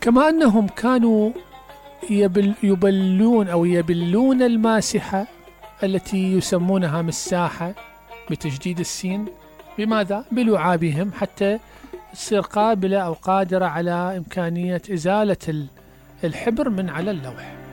كما أنهم كانوا يبلون أو يبلون الماسحة التي يسمونها مساحة بتشديد السين. بماذا؟ بلعابهم، حتى تصير قابلة أو قادرة على إمكانية إزالة الحبر من على اللوح.